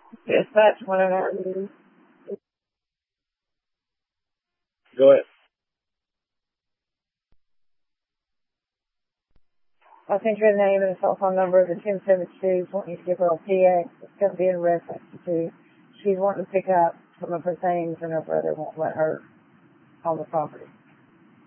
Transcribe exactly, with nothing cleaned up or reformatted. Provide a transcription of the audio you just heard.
Yes, that's one of our. Go ahead. I sent you the name and the cell phone number of the ten seventy-two, wanting you to give her a P X. It's going to be in reference to, she's wanting to pick up some of her things and her brother won't let her on the property.